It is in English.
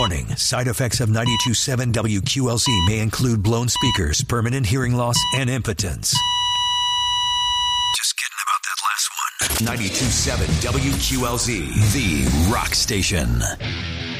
Warning, side effects of 92.7 WQLZ may include blown speakers, permanent hearing loss, and impotence. Just kidding about that last one. 92.7 WQLZ, the rock station.